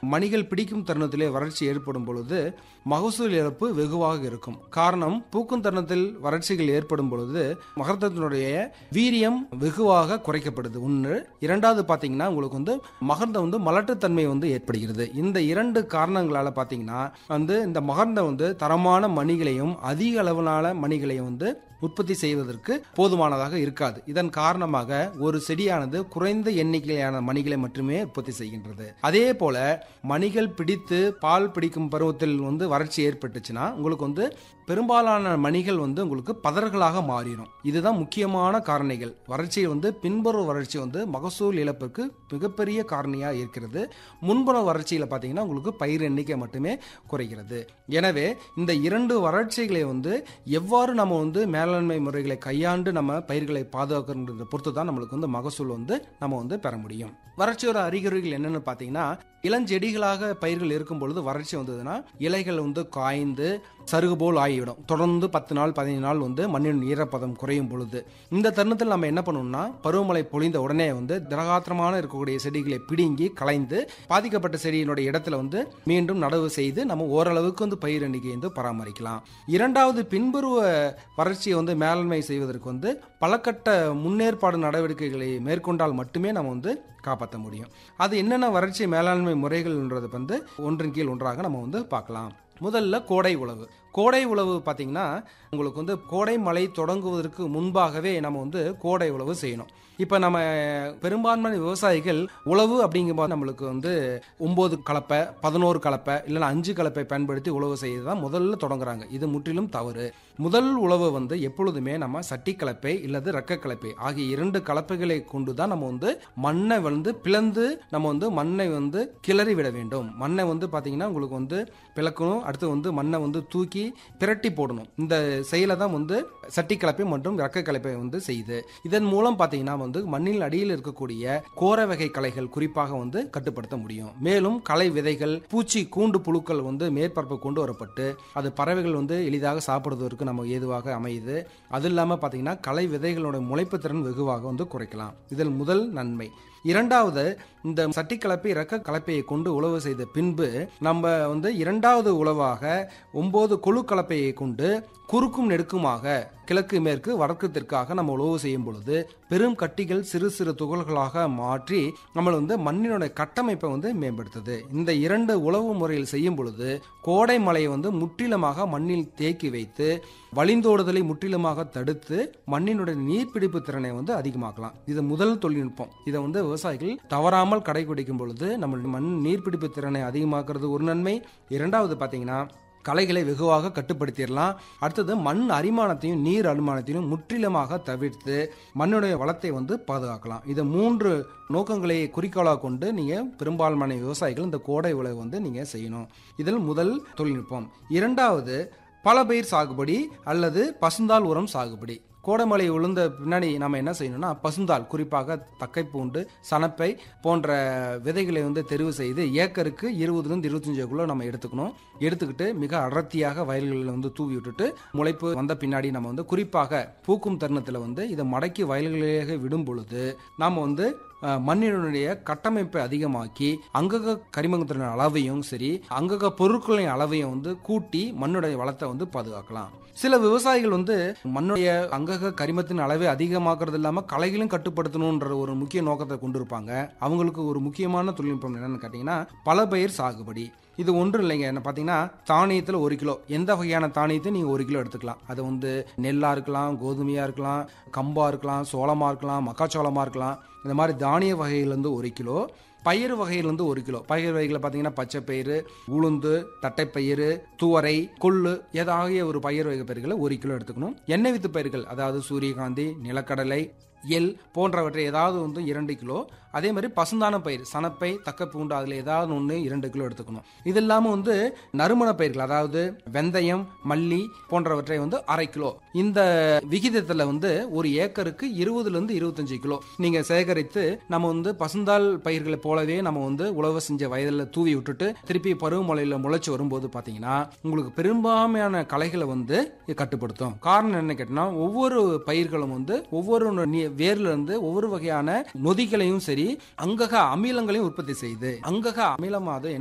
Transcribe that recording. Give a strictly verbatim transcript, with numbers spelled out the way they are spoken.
மணிகள் பிடிக்கும் தருணத்திலே வறட்சி ஏற்படும் பொழுது மகசூல் இழப்பு வெகுவாக இருக்கும். காரணம், பூக்கும் தருணத்தில் வறட்சிகள் ஏற்படும் பொழுது மகரந்தத்தினுடைய வீரியம் வெகுவாக குறைக்கப்படுது. ஒன்று. இரண்டாவது பார்த்தீங்கன்னா உங்களுக்கு வந்து மகரந்தம் வந்து மலட்டுத்தன்மை வந்து ஏற்படுகிறது. இந்த இரண்டு காரணங்களால பார்த்தீங்கன்னா வந்து இந்த மகரந்தம் வந்து தரமான மணிகளையும் அதிக அளவிலான மணிகளையும் வந்து உற்பத்தி செய்வதற்கு போதுமானதாக இருக்காது. இதன் காரணமாக ஒரு செடியானது குறைந்த எண்ணிக்கையிலான மணிகளை மட்டுமே உற்பத்தி செய்கின்றது. அதே போல மணிகள் பிடித்து பால் பிடிக்கும் பருவத்தில் வந்து வறட்சி ஏற்பட்டுச்சுன்னா உங்களுக்கு வந்து பெரும்பாலான மணிகள் வந்து உங்களுக்கு பதர்களாக மாறிடும். இதுதான் முக்கியமான காரணிகள். வறட்சி வந்து பின்புற வறட்சி வந்து மகசூல் இழப்புக்கு மிகப்பெரிய காரணியாக இருக்கிறது. முன்புற வறட்சியில் பார்த்தீங்கன்னா உங்களுக்கு பயிர் எண்ணிக்கை மட்டுமே குறைகிறது. எனவே இந்த இரண்டு வறட்சிகளை வந்து எவ்வாறு நம்ம வந்து மேலாண்மை முறைகளை கையாண்டு நம்ம பயிர்களை பாதுகாக்கிறத பொறுத்து தான் நம்மளுக்கு வந்து மகசூல் வந்து நம்ம வந்து பெற முடியும். வறட்சியோட அறிகுறிகள் என்னன்னு பார்த்தீங்கன்னா, இளஞ்செடிகளாக பயிர்கள் இருக்கும் பொழுது வறட்சி வந்ததுன்னா இலைகள் வந்து காய்ந்து சருகு போல் ஆகிவிடும். தொடர்ந்து பத்து நாள் பதினைந்து நாள் வந்து மண்ணின் ஈரப்பதம் குறையும் பொழுது இந்த தருணத்தில் நம்ம என்ன பண்ணணும்னா, பருவமழை பொழிந்த உடனே வந்து திரகாத்திரமான இருக்கக்கூடிய செடிகளை பிடுங்கி களைந்து பாதிக்கப்பட்ட செடியினுடைய இடத்துல வந்து மீண்டும் நடவு செய்து நம்ம ஓரளவுக்கு வந்து பயிர் எண்ணிக்கை வந்து பராமரிக்கலாம். இரண்டாவது, பின்புருவ வறட்சியை வந்து மேலாண்மை செய்வதற்கு வந்து பலகட்ட முன்னேற்பாடு நடவடிக்கைகளை மேற்கொண்டால் மட்டுமே நம்ம வந்து காப்பாற்ற முடியும். அது என்னென்ன வறட்சி மேலாண்மை முறைகள்ன்றது வந்து ஒன்றின் கீழ் ஒன்றாக நம்ம வந்து பார்க்கலாம். முதல்ல கோடை உழவு. கோடை உழவு பார்த்தீங்கன்னா உங்களுக்கு வந்து கோடை மழை தொடங்குவதற்கு முன்பாகவே நம்ம வந்து கோடை உழவு செய்யணும். இப்போ நம்ம பெரும்பான்மையான விவசாயிகள் உழவு அப்படிங்கும்போது நம்மளுக்கு வந்து ஒன்பது கலப்பை பதினோரு கலப்பை இல்லைன்னா அஞ்சு கலப்பை பயன்படுத்தி உழவு செய்து தான் முதல்ல தொடங்குறாங்க. இது முற்றிலும் தவறு. முதல் உழவு வந்து எப்பொழுதுமே நம்ம சட்டி கலப்பை இல்லது ரெக்க கலப்பை ஆகிய இரண்டு கலப்பைகளை கொண்டு தான் நம்ம வந்து மண்ணை வந்து பிளந்து நம்ம வந்து மண்ணை வந்து கிளறி விட வேண்டும். மண்ணை வந்து பார்த்தீங்கன்னா உங்களுக்கு வந்து பிளக்கணும். அடுத்து வந்து மண்ணை வந்து தூக்கி பிரட்டி போடணும். இந்த செயலை தான் வந்து சட்டி கலப்பை மற்றும் ரெக்க கலப்பை வந்து செய்யுது. இதன் மூலம் பார்த்தீங்கன்னா வந்து மண்ணில் அடியில் இருக்கக்கூடிய கோர வகை களைகள் குறிப்பாக வந்து கட்டுப்படுத்த முடியும். மேலும் களை விதைகள், பூச்சி, கூண்டு புழுக்கள் வந்து மேற்பரப்பு கொண்டு வரப்பட்டு அது பறவைகள் வந்து எளிதாக சாப்பிடுவதற்கு நம்ம ஏதுவாக அமையுது. அது இல்லாமல் பார்த்தீங்கன்னா களை விதைகளோட முளைப்பு திறன் வெகுவாக வந்து குறைக்கலாம். இதில் முதல் நன்மை. இரண்டாவது, இந்த சட்டி கலப்பை ரெக்க கலப்பையை கொண்டு உழவு செய்த பின்பு நம்ம வந்து இரண்டாவது உழவாக ஒன்பது கொழு கலப்பையை கொண்டு குறுக்கும் நெடுக்குமாக கிழக்கு மேற்கு வடக்கு தெற்காக நம்ம உழவு செய்யும் பொழுது பெரும் கட்டிகள் சிறு சிறு துகள்களாக மாற்றி நம்ம வந்து மண்ணினுடைய கட்டமைப்பை வந்து மேம்படுத்துது. இந்த இரண்டு உழவு முறையில் செய்யும் பொழுது கோடை மழையை வந்து முற்றிலுமாக மண்ணில் தேக்கி வைத்து வழிந்தோடுதலை முற்றிலுமாக தடுத்து மண்ணினுடைய நீர்பிடிப்பு திறனை வந்து அதிகமாக்கலாம். இது முதல் தொழில்நுட்பம். இதை வந்து விவசாயிகள் தவறாமல் கடைபிடிக்கும் பொழுது நம்ம மண் நீர்பிடிப்பு திறனை அதிகமாக்குறது ஒரு நன்மை. இரண்டாவது பார்த்தீங்கன்னா களைகளை வெகுவாக கட்டுப்படுத்திடலாம். அடுத்தது மண் அரிமானத்தையும் நீர் அரிமானத்தையும் முற்றிலுமாக தவிர்த்து மண்ணுடைய வளத்தை வந்து பாதுகாக்கலாம். இதை மூன்று நோக்கங்களை குறிக்கோளாக கொண்டு நீங்கள் பெரும்பான்மையான விவசாயிகள் இந்த கோடை உழவு வந்து நீங்கள் செய்யணும். இதில் முதல் தொழில்நுட்பம். இரண்டாவது, பல பயிர் சாகுபடி அல்லது பசுந்தாள் உரம் சாகுபடி. கோடைமழை விழுந்த பின்னாடி நம்ம என்ன செய்யணும்னா, பசுந்தாள் குறிப்பாக தக்கை பூண்டு, சணப்பை போன்ற விதைகளை வந்து தெரிவு செய்து ஏக்கருக்கு இருபதுலேருந்து இருபத்தஞ்சுக்குள்ள நம்ம எடுத்துக்கணும். எடுத்துக்கிட்டு மிக அடர்த்தியாக வயல்களில் வந்து தூவி விட்டுட்டு முளைப்பு வந்த பின்னாடி நம்ம வந்து குறிப்பாக பூக்கும் தருணத்தில் வந்து இதை மடக்கி வயல்களிலேயே விடும் பொழுது நாம் வந்து மண்ணினுடைய கட்டமைப்பை அதிகமாக்கி அங்கக கரிமத்தின் அளவையும் சரி அங்கக பொருட்களின் அளவையும் வந்து கூட்டி மண்ணுடைய வளத்தை வந்து பாதுகாக்கலாம். சில விவசாயிகள் வந்து மண்ணுடைய அங்கக கரிமத்தின் அளவை அதிகமாக்குறது இல்லாமல் களைகளும் கட்டுப்படுத்தணுன்ற ஒரு முக்கிய நோக்கத்தை கொண்டிருப்பாங்க. அவங்களுக்கு ஒரு முக்கியமான தொழில்நுட்பம் என்னன்னு கேட்டீங்கன்னா பல பயிர் சாகுபடி. இது ஒன்றும் இல்லைங்க. என்ன பார்த்தீங்கன்னா, தானியத்தில் ஒரு கிலோ எந்த வகையான தானியத்தை நீங்கள் ஒரு கிலோ எடுத்துக்கலாம். அது வந்து நெல்லாக இருக்கலாம், கோதுமையாக இருக்கலாம், கம்பாக இருக்கலாம், சோளமாக இருக்கலாம், மக்காச்சோளமாக இருக்கலாம். இந்த மாதிரி தானிய வகையிலேருந்து ஒரு கிலோ, பயிர் வகையிலேருந்து ஒரு கிலோ. பயிர் வகைகளை பார்த்தீங்கன்னா பச்சை பயிறு, உளுந்து, தட்டைப்பயிறு, துவரை, கொள்ளு ஏதாகிய ஒரு பயிர் வகை பயிர்களை ஒரு கிலோ எடுத்துக்கணும். எண்ணெய் வித்து பயிர்கள் அதாவது சூரியகாந்தி, நிலக்கடலை, எல் போன்றவற்றை ஏதாவது வந்து இரண்டு கிலோ. அதே மாதிரி பசுந்தான பயிர் சணப்பை, தக்க பூண்டு அதில் ஏதாவது ஒன்று இரண்டு கிலோ எடுத்துக்கணும். இது இல்லாமல் வந்து நறுமண பயிர்கள் அதாவது வெந்தயம், மல்லி போன்றவற்றை வந்து அரை கிலோ. இந்த விகிதத்தில் வந்து ஒரு ஏக்கருக்கு இருபதுலேருந்து இருபத்தஞ்சு கிலோ நீங்கள் சேகரித்து நம்ம வந்து பசுந்தாள் பயிர்களை போலவே நம்ம வந்து உழவு செஞ்ச வயதில் தூவி விட்டுட்டு திருப்பி பருவமழையில் முளைச்சி வரும்போது பார்த்தீங்கன்னா உங்களுக்கு பெரும்பான்மையான களைகளை வந்து கட்டுப்படுத்தும். காரணம் என்ன கேட்டோம்னா, ஒவ்வொரு பயிர்களும் வந்து ஒவ்வொரு வேர்ல இருந்து ஒவ்வொரு வகையான நொதிகளையும் சரி அங்கக அமிலங்களையும் உற்பத்தி செய்யுது. அங்கக அமிலமாவது